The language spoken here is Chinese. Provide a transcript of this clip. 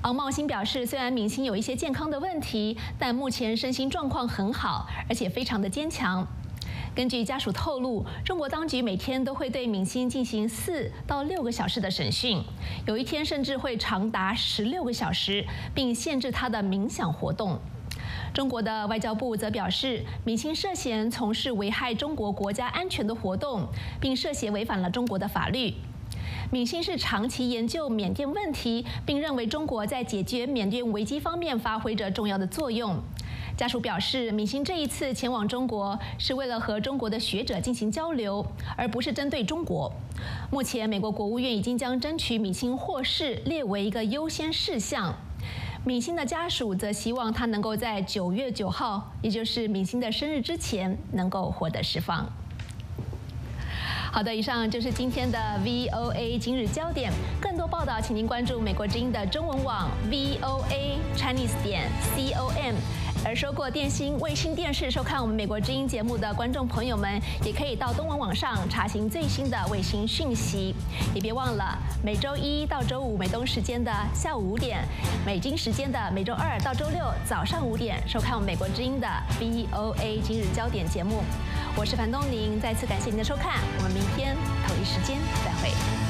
王茂兴表示，虽然明星有一些健康的问题，但目前身心状况很好，而且非常的坚强。根据家属透露，中国当局每天都会对明星进行4到6个小时的审讯，有一天甚至会长达16个小时，并限制他的冥想活动。中国的外交部则表示，明星涉嫌从事危害中国国家安全的活动，并涉嫌违反了中国的法律。闵星是长期研究缅甸问题，并认为中国在解决缅甸危机方面发挥着重要的作用。家属表示，闵星这一次前往中国是为了和中国的学者进行交流，而不是针对中国。目前，美国国务院已经将争取闵星获释列为一个优先事项。闵星的家属则希望他能够在9月9号，也就是闵星的生日之前，能够获得释放。好的，以上就是今天的 VOA 今日焦点。更多报道，请您关注美国之音的中文网 VOA Chinese.com。而收过电信、卫星电视收看我们美国之音节目的观众朋友们，也可以到东文网上查询最新的卫星讯息。也别忘了，每周1到周5美东时间的下午5点，美金时间的每周2到周6早上5点收看我们美国之音的 VOA 今日焦点节目。我是樊东宁，再次感谢您的收看，我们明天同一时间再会。